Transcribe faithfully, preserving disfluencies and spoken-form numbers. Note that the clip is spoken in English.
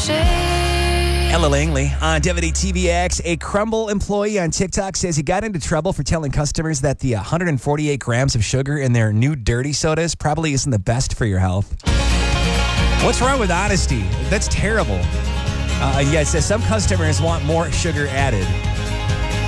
Ella Langley on W T V X. A Crumble employee on TikTok says he got into trouble for telling customers that the one hundred forty-eight grams of sugar in their new dirty sodas probably isn't the best for your health. What's wrong with honesty? That's terrible. Uh, yeah, it says some customers want more sugar added.